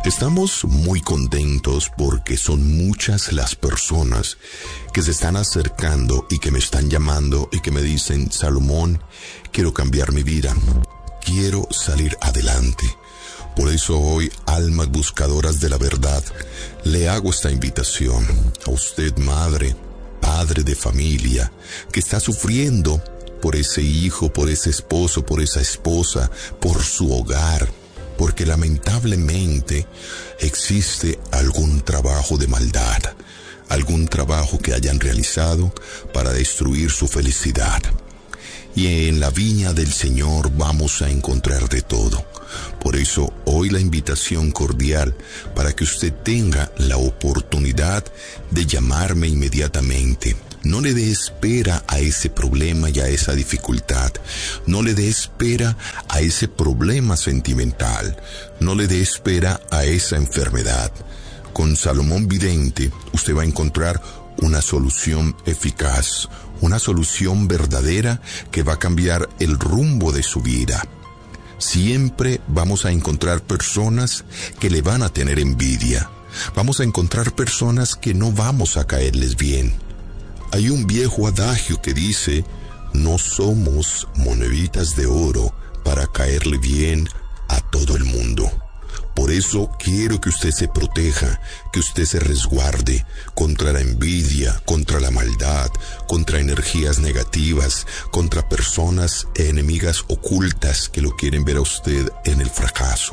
Estamos muy contentos porque son muchas las personas que se están acercando y que me están llamando y que me dicen: Salomón, quiero cambiar mi vida, quiero salir adelante. Por eso hoy, almas buscadoras de la verdad, le hago esta invitación a usted, madre, padre de familia, que está sufriendo por ese hijo, por ese esposo, por esa esposa, por su hogar, porque lamentablemente existe algún trabajo de maldad, algún trabajo que hayan realizado para destruir su felicidad. Y en la viña del Señor vamos a encontrar de todo. Por eso hoy la invitación cordial para que usted tenga la oportunidad de llamarme inmediatamente. No le dé espera a ese problema y a esa dificultad. No le dé espera a ese problema sentimental. No le dé espera a esa enfermedad. Con Salomón Vidente usted va a encontrar una solución eficaz, una solución verdadera que va a cambiar el rumbo de su vida. Siempre vamos a encontrar personas que le van a tener envidia. Vamos a encontrar personas que no vamos a caerles bien. Hay un viejo adagio que dice: no somos moneditas de oro para caerle bien a todo el mundo. Por eso quiero que usted se proteja, que usted se resguarde contra la envidia, contra la maldad, contra energías negativas, contra personas enemigas ocultas que lo quieren ver a usted en el fracaso.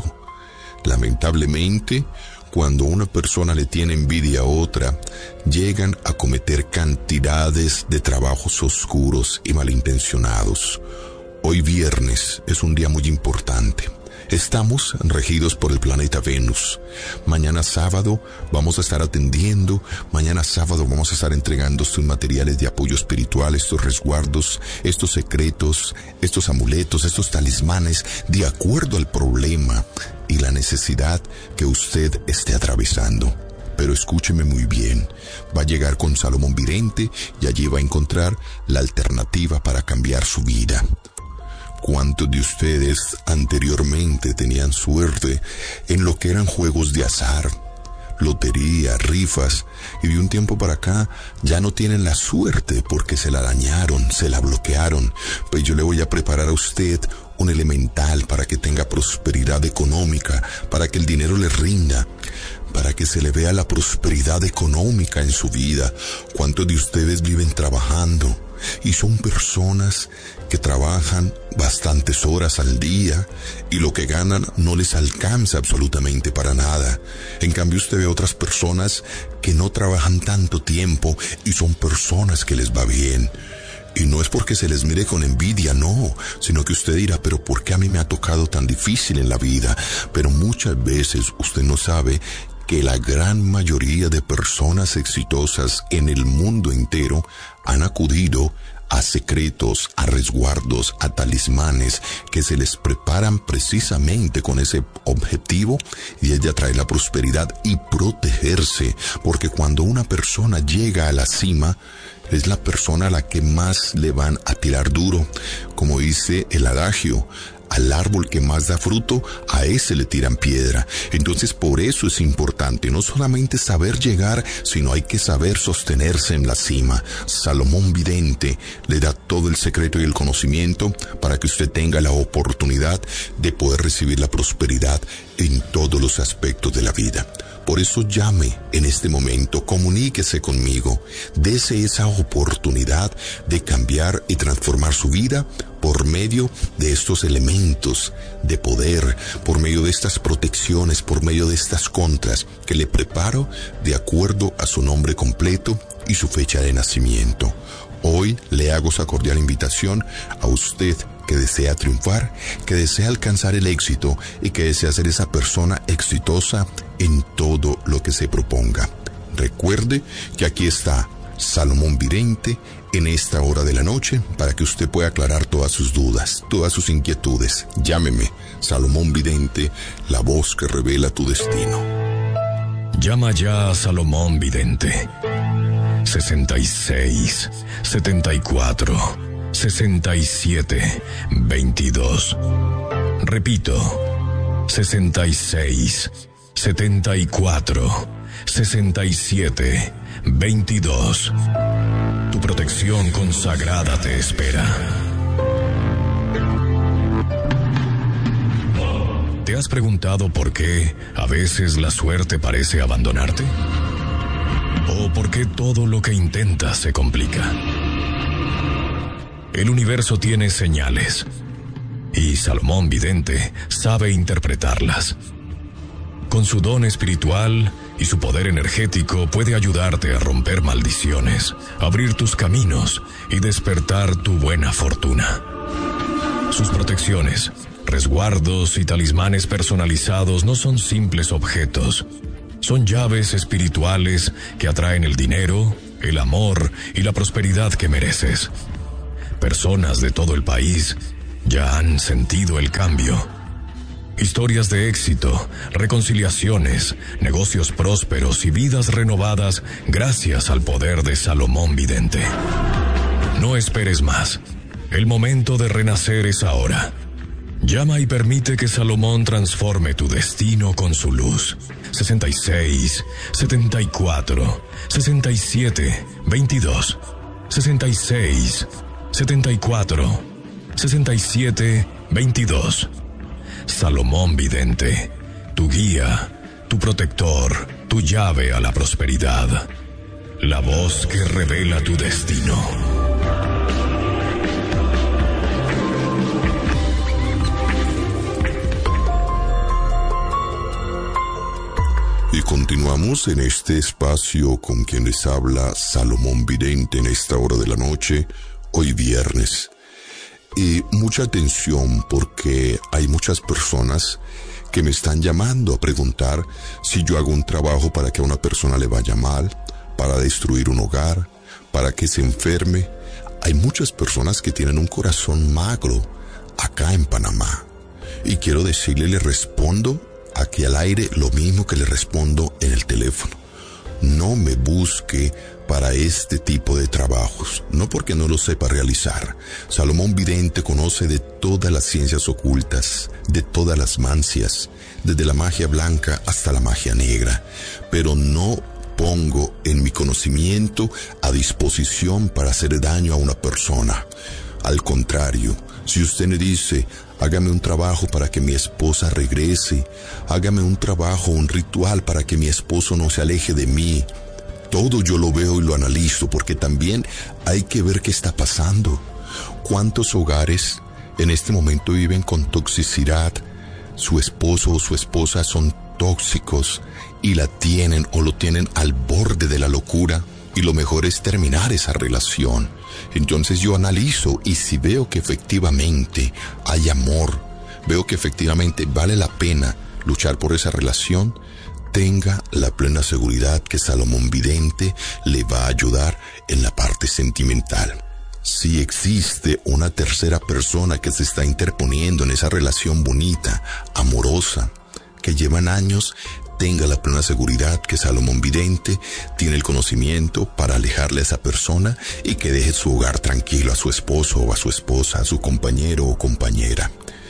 Lamentablemente, cuando una persona le tiene envidia a otra, llegan a cometer cantidades de trabajos oscuros y malintencionados. Hoy viernes es un día muy importante. Estamos regidos por el planeta Venus. Mañana sábado vamos a estar atendiendo, mañana sábado vamos a estar entregando estos materiales de apoyo espiritual, estos resguardos, estos secretos, estos amuletos, estos talismanes, de acuerdo al problema y la necesidad que usted esté atravesando. Pero escúcheme muy bien, va a llegar con Salomón Vidente y allí va a encontrar la alternativa para cambiar su vida. ¿Cuántos de ustedes anteriormente tenían suerte en lo que eran juegos de azar, lotería, rifas, y de un tiempo para acá ya no tienen la suerte porque se la dañaron, se la bloquearon? Pues yo le voy a preparar a usted un elemental para que tenga prosperidad económica, para que el dinero le rinda, para que se le vea la prosperidad económica en su vida. ¿Cuántos de ustedes viven trabajando y son personas que trabajan bastantes horas al día y lo que ganan no les alcanza absolutamente para nada? En cambio usted ve otras personas que no trabajan tanto tiempo y son personas que les va bien. Y no es porque se les mire con envidia, no, sino que usted dirá: pero ¿por qué a mí me ha tocado tan difícil en la vida? Pero muchas veces usted no sabe que la gran mayoría de personas exitosas en el mundo entero han acudido a secretos, a resguardos, a talismanes que se les preparan precisamente con ese objetivo, y es de atraer la prosperidad y protegerse, porque cuando una persona llega a la cima, es la persona a la que más le van a tirar duro. Como dice el adagio: al árbol que más da fruto, a ese le tiran piedra. Entonces por eso es importante no solamente saber llegar, sino hay que saber sostenerse en la cima. Salomón Vidente le da todo el secreto y el conocimiento para que usted tenga la oportunidad de poder recibir la prosperidad en todos los aspectos de la vida. Por eso llame en este momento, comuníquese conmigo, dese esa oportunidad de cambiar y transformar su vida por medio de estos elementos de poder, por medio de estas protecciones, por medio de estas contras que le preparo de acuerdo a su nombre completo y su fecha de nacimiento. Hoy le hago esa cordial invitación a usted que desea triunfar, que desea alcanzar el éxito y que desea ser esa persona exitosa en todo lo que se proponga. Recuerde que aquí está Salomón Vidente en esta hora de la noche para que usted pueda aclarar todas sus dudas, todas sus inquietudes. Llámeme, Salomón Vidente, la voz que revela tu destino. Llama ya a Salomón Vidente. 66 74 67 22. Repito, 66 74 67 22. Tu protección consagrada te espera. ¿Te has preguntado por qué a veces la suerte parece abandonarte? ¿O por qué todo lo que intentas se complica? El universo tiene señales, y Salomón Vidente sabe interpretarlas. Con su don espiritual y su poder energético puede ayudarte a romper maldiciones, abrir tus caminos y despertar tu buena fortuna. Sus protecciones, resguardos y talismanes personalizados no son simples objetos. Son llaves espirituales que atraen el dinero, el amor y la prosperidad que mereces. Personas de todo el país ya han sentido el cambio. Historias de éxito, reconciliaciones, negocios prósperos y vidas renovadas gracias al poder de Salomón Vidente. No esperes más. El momento de renacer es ahora. Llama y permite que Salomón transforme tu destino con su luz. 66 74 67 22. 66 74 67 22. Salomón Vidente, tu guía, tu protector, tu llave a la prosperidad. La voz que revela tu destino. Y continuamos en este espacio con quien les habla Salomón Vidente en esta hora de la noche, hoy viernes. Y mucha atención porque hay muchas personas que me están llamando a preguntar si yo hago un trabajo para que a una persona le vaya mal, para destruir un hogar, para que se enferme. Hay muchas personas que tienen un corazón magro acá en Panamá. Y quiero decirle, le respondo aquí al aire lo mismo que le respondo en el teléfono. No me busque para este tipo de trabajos, no porque no lo sepa realizar. Salomón Vidente conoce de todas las ciencias ocultas, de todas las mancias, desde la magia blanca hasta la magia negra, pero no pongo en mi conocimiento a disposición para hacer daño a una persona. Al contrario, si usted me dice, hágame un trabajo para que mi esposa regrese, hágame un trabajo, un ritual para que mi esposo no se aleje de mí, todo yo lo veo y lo analizo, porque también hay que ver qué está pasando. ¿Cuántos hogares en este momento viven con toxicidad? Su esposo o su esposa son tóxicos y la tienen o lo tienen al borde de la locura, y lo mejor es terminar esa relación. Entonces yo analizo, y si veo que efectivamente hay amor, veo que efectivamente vale la pena luchar por esa relación, tenga la plena seguridad que Salomón Vidente le va a ayudar en la parte sentimental. Si existe una tercera persona que se está interponiendo en esa relación bonita, amorosa, que llevan años, tenga la plena seguridad que Salomón Vidente tiene el conocimiento para alejarle a esa persona y que deje su hogar tranquilo, a su esposo o a su esposa, a su compañero o compañera.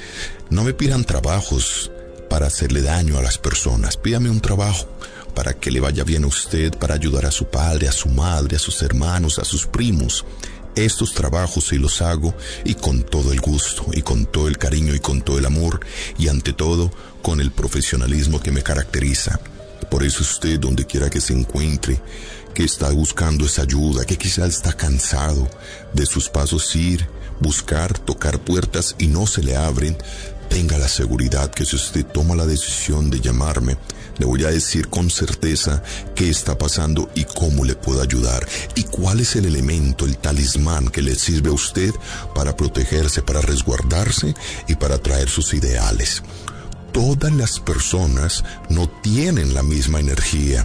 No me pidan trabajos para hacerle daño a las personas. Pídame un trabajo para que le vaya bien a usted, para ayudar a su padre, a su madre, a sus hermanos, a sus primos. Estos trabajos sí los hago, y con todo el gusto, y con todo el cariño, y con todo el amor, y ante todo con el profesionalismo que me caracteriza. Por eso usted, donde quiera que se encuentre, que está buscando esa ayuda, que quizás está cansado de sus pasos ir, buscar, tocar puertas y no se le abren, tenga la seguridad que si usted toma la decisión de llamarme, le voy a decir con certeza qué está pasando y cómo le puedo ayudar, y cuál es el elemento, el talismán que le sirve a usted para protegerse, para resguardarse y para traer sus ideales. Todas las personas no tienen la misma energía.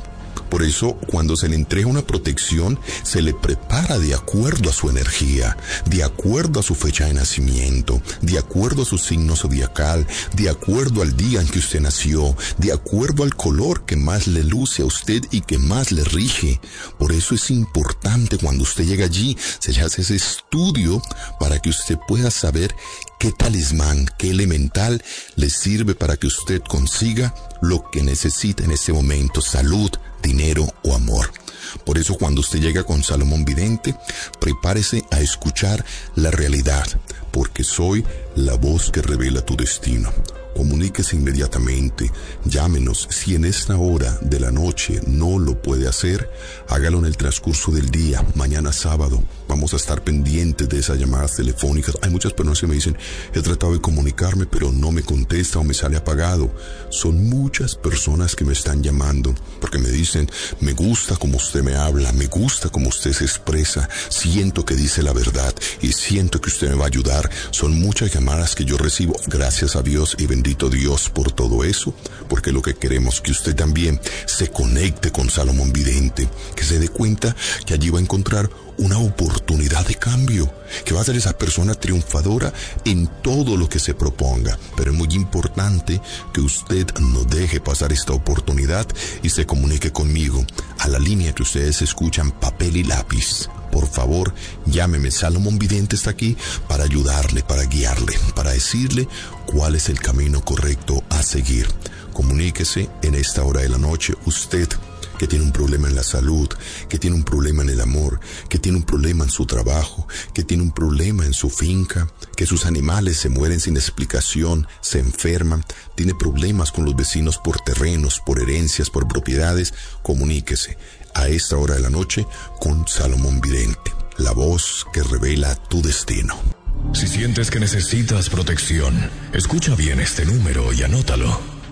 Por eso, cuando se le entrega una protección, se le prepara de acuerdo a su energía, de acuerdo a su fecha de nacimiento, de acuerdo a su signo zodiacal, de acuerdo al día en que usted nació, de acuerdo al color que más le luce a usted y que más le rige. Por eso es importante cuando usted llega allí, se le hace ese estudio para que usted pueda saber qué talismán, qué elemental le sirve para que usted consiga lo que necesita en ese momento: salud, dinero o amor. Por eso cuando usted llega con Salomón Vidente, prepárese a escuchar la realidad, porque soy la voz que revela tu destino. Comuníquese inmediatamente, llámenos. Si en esta hora de la noche no lo puede hacer, hágalo en el transcurso del día. Mañana sábado vamos a estar pendientes de esas llamadas telefónicas. Hay muchas personas que me dicen, he tratado de comunicarme pero no me contesta o me sale apagado. Son muchas personas que me están llamando porque me dicen, me gusta como usted me habla, me gusta como usted se expresa, siento que dice la verdad y siento que usted me va a ayudar. Son muchas llamadas que yo recibo, gracias a Dios, y bendito Dios por todo eso, porque lo que queremos es que usted también se conecte con Salomón Vidente, que se dé cuenta que allí va a encontrar una oportunidad de cambio, que va a ser esa persona triunfadora en todo lo que se proponga. Pero es muy importante que usted no deje pasar esta oportunidad y se comunique conmigo a la línea que ustedes escuchan, papel y lápiz. Por favor, llámeme. Salomón Vidente está aquí para ayudarle, para guiarle, para decirle cuál es el camino correcto a seguir. Comuníquese en esta hora de la noche, usted que tiene un problema en la salud, que tiene un problema en el amor, que tiene un problema en su trabajo, que tiene un problema en su finca, que sus animales se mueren sin explicación, se enferman, tiene problemas con los vecinos por terrenos, por herencias, por propiedades. Comuníquese a esta hora de la noche con Salomón Vidente, la voz que revela tu destino. Si sientes que necesitas protección, escucha bien este número y anótalo: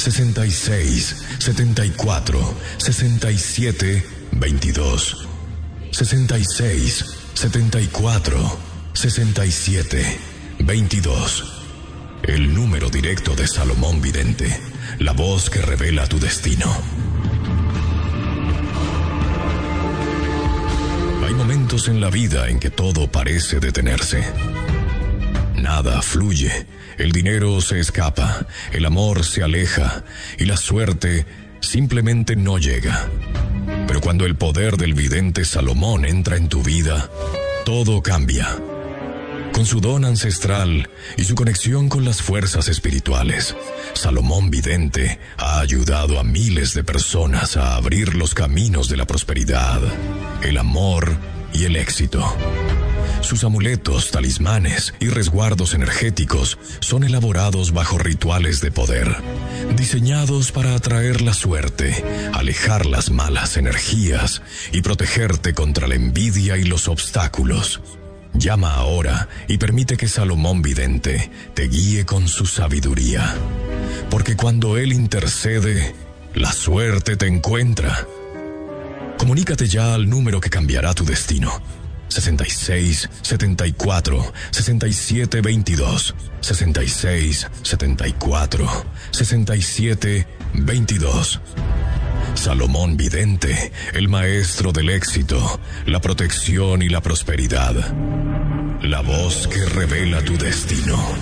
66 74 67 22. 66 74 67 22. El número directo de Salomón Vidente, la voz que revela tu destino. Hay momentos en la vida en que todo parece detenerse. Nada fluye, el dinero se escapa, el amor se aleja y la suerte simplemente no llega. Pero cuando el poder del vidente Salomón entra en tu vida, todo cambia. Con su don ancestral y su conexión con las fuerzas espirituales, Salomón Vidente ha ayudado a miles de personas a abrir los caminos de la prosperidad, el amor y el éxito. Sus amuletos, talismanes y resguardos energéticos son elaborados bajo rituales de poder, diseñados para atraer la suerte, alejar las malas energías y protegerte contra la envidia y los obstáculos. Llama ahora y permite que Salomón Vidente te guíe con su sabiduría, porque cuando él intercede, la suerte te encuentra. Comunícate ya al número que cambiará tu destino: 66 74 67 22. 66 74 67 22. Salomón Vidente, el maestro del éxito, la protección y la prosperidad. La voz que revela tu destino.